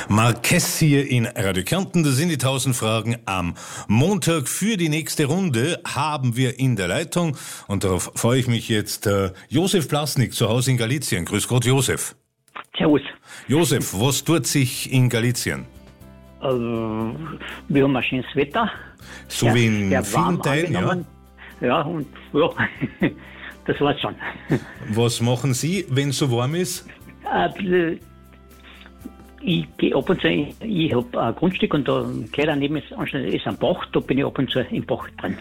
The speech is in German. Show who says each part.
Speaker 1: Marquess hier in Radio Kärnten, das sind die 1000 Fragen am Montag. Für die nächste Runde haben wir in der Leitung, und darauf freue ich mich jetzt, Josef Plasnik zu Hause in Galizien. Grüß Gott, Josef.
Speaker 2: Servus.
Speaker 1: Josef, was tut sich in Galizien?
Speaker 2: Wir haben ein schönes Wetter.
Speaker 1: So wie in vielen Teilen, ja?
Speaker 2: Ja, und ja, das war's schon.
Speaker 1: Was machen Sie, wenn es so warm ist?
Speaker 2: Ich gehe ab und zu, ich habe ein Grundstück und da gleich daneben ist ein Bach, da bin ich ab und zu im Bach drin.